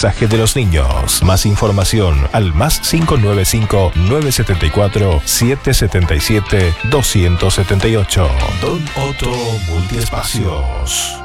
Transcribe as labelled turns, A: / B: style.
A: aprendizaje de los niños. Más información al +595 974 777 278. Don Otto Multiespacios.